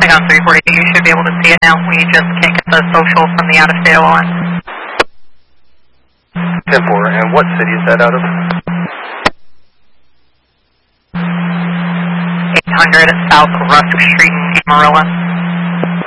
Pentagon 340, you should be able to see it now. We just can't get the social from the out-of-state ON. 10-4, and what city is that out of? 800 South Rusk Street in Amarillo.